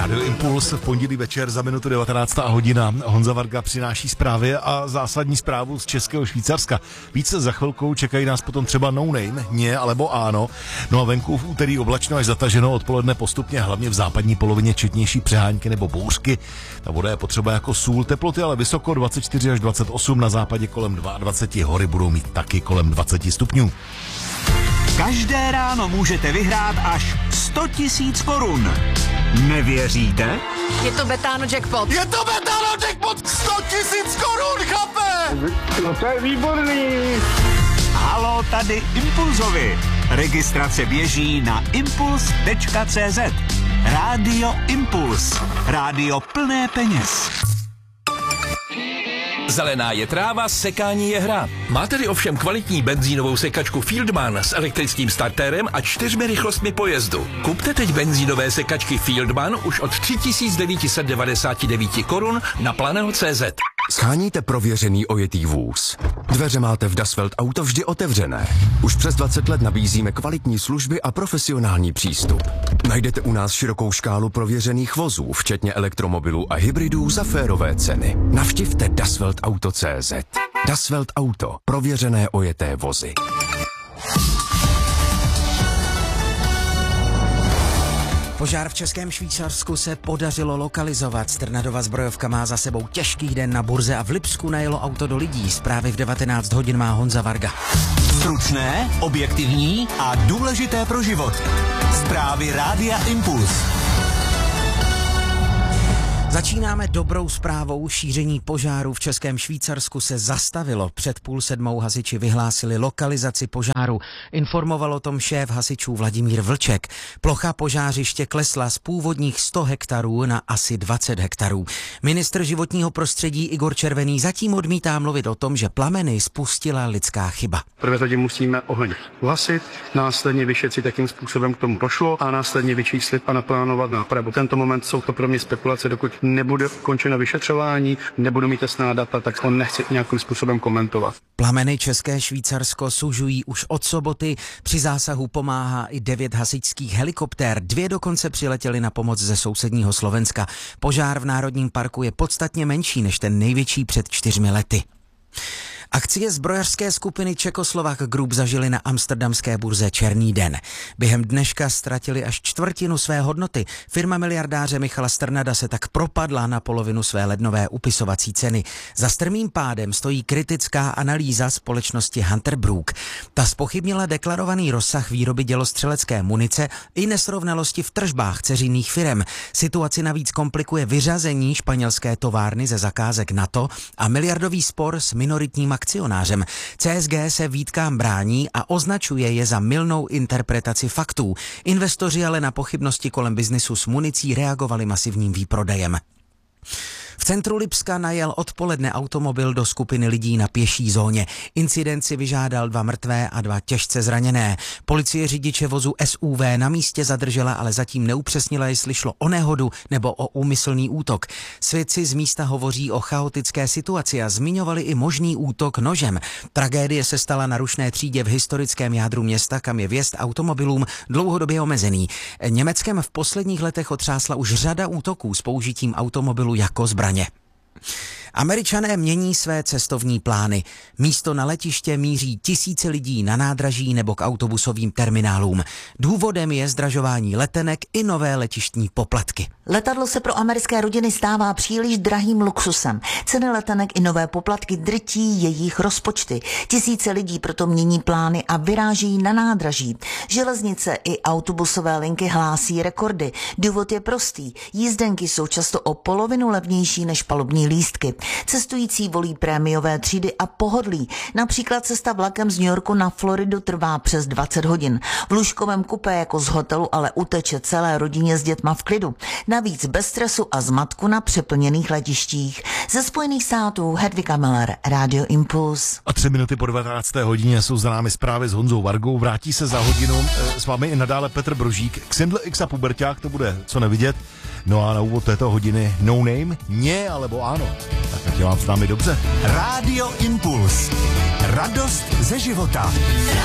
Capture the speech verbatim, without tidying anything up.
Rádio Impuls v pondělí večer za minutu devatenáctá hodina. Honza Varga přináší zprávy a zásadní zprávu z Českého Švýcarska. Více za chvilkou čekají nás potom třeba no name, ně alebo áno. No a venku v úterý oblačno až zataženo, odpoledne postupně, hlavně v západní polovině četnější přehánky nebo bouřky. Ta voda je potřeba jako sůl, teploty ale vysoko dvacet čtyři až dvacet osm, na západě kolem dvacet dva, hory budou mít taky kolem dvacet stupňů. Každé ráno můžete vyhrát až sto tisíc korun. Nevěříte? Je to Betano jackpot. Je to Betano jackpot! sto tisíc korun, chlape! No to je výborný. Halo, tady Impulzovi. Registrace běží na impuls tečka cé zet. Rádio Impuls. Rádio plné peněz. Zelená je tráva, sekání je hra. Máte-li ovšem kvalitní benzínovou sekačku Fieldman s elektrickým startérem a čtyřmi rychlostmi pojezdu. Kupte teď benzínové sekačky Fieldman už od tři tisíce devět set devadesát devět korun na Planého tečka cé zet. Sháníte prověřený ojetý vůz. Dveře máte v Dasvelt Auto vždy otevřené. Už přes dvacet let nabízíme kvalitní služby a profesionální přístup. Najdete u nás širokou škálu prověřených vozů, včetně elektromobilů a hybridů za férové ceny. Navštivte Dasvelt Auto tečka cé zet. Dasvelt Auto. Prověřené ojeté vozy. Požár v Českém Švýcarsku se podařilo lokalizovat. Strnadova zbrojovka má za sebou těžký den na burze a v Lipsku najelo auto do lidí. Zprávy v devatenáct hodin má Honza Varga. Stručné, objektivní a důležité pro život. Zprávy Rádia Impuls. Začínáme dobrou zprávou. Šíření požáru v Českém Švýcarsku se zastavilo. Před půl sedmou hasiči vyhlásili lokalizaci požáru. Informoval o tom šéf hasičů Vladimír Vlček. Plocha požářiště klesla z původních sto hektarů na asi dvacet hektarů. Ministr životního prostředí Igor Červený zatím odmítá mluvit o tom, že plameny spustila lidská chyba. V prvé řadě musíme oheň uhasit, následně vyšetřit, jakým způsobem k tomu došlo a následně vyčíslit a naplánovat nápravu. V tento moment jsou to pro mě spekulace, dokud nebude ukončeno vyšetřování, nebudu mít jasná data, tak on nechci nějakým způsobem komentovat. Plameny České Švýcarsko sužují už od soboty. Při zásahu pomáhá i devět hasičských helikoptér. Dvě dokonce přiletěly na pomoc ze sousedního Slovenska. Požár v Národním parku je podstatně menší než ten největší před čtyřmi lety. Akcie zbrojařské skupiny Czechoslovak Group zažily na amsterdamské burze černý den. Během dneška ztratili až čtvrtinu své hodnoty. Firma miliardáře Michala Strnada se tak propadla na polovinu své lednové upisovací ceny. Za strmým pádem stojí kritická analýza společnosti Hunter Brook. Ta zpochybnila deklarovaný rozsah výroby dělostřelecké munice i nesrovnalosti v tržbách dceřinných firem. Situaci navíc komplikuje vyřazení španělské továrny ze zakázek NATO a miliardový spor s minoritním akcionářem. C S G se výtkám brání a označuje je za mylnou interpretaci faktů. Investoři ale na pochybnosti kolem biznisu s municí reagovali masivním výprodejem. V centru Lipska najel odpoledne automobil do skupiny lidí na pěší zóně. Incident si vyžádal dva mrtvé a dva těžce zraněné. Policie řidiče vozu S U V na místě zadržela, ale zatím neupřesnila, jestli šlo o nehodu nebo o úmyslný útok. Svědci z místa hovoří o chaotické situaci a zmiňovali i možný útok nožem. Tragédie se stala na Rušné třídě v historickém jádru města, kam je vjezd automobilům dlouhodobě omezený. Německem v posledních letech otřásla už řada útoků s použitím automobilu jako zbraně. Američané mění své cestovní plány. Místo na letiště míří tisíce lidí na nádraží nebo k autobusovým terminálům. Důvodem je zdražování letenek i nové letištní poplatky. Letadlo se pro americké rodiny stává příliš drahým luxusem. Ceny letenek i nové poplatky drtí jejich rozpočty. Tisíce lidí proto mění plány a vyráží na nádraží. Železnice i autobusové linky hlásí rekordy. Důvod je prostý. Jízdenky jsou často o polovinu levnější než palubní lístky. Cestující volí prémiové třídy a pohodlí. Například cesta vlakem z New Yorku na Floridu trvá přes dvacet hodin. V lůžkovém kupé jako z hotelu ale uteče celé rodině s dětma v klidu. Navíc bez stresu a zmatku na přeplněných letištích. Ze Spojených států Hedvika Miller, Radio Impuls. A tři minuty po devatenácté hodině jsou za námi zprávy s Honzou Vargou. Vrátí se za hodinu s vámi i nadále Petr Brožík. Xindl X a puberťák, to bude co nevidět. No a na úvod této hodiny no name, ně alebo ano. Tak tě mám s námi dobře. Rádio Impuls. Radost ze života.